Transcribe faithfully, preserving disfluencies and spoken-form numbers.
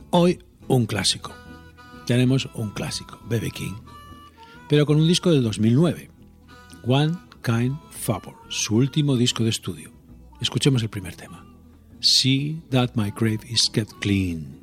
Hoy un clásico. Tenemos un clásico, B B King, pero con un disco del dos mil nueve, One Kind Favor, su último disco de estudio. Escuchemos el primer tema. See that my grave is kept clean.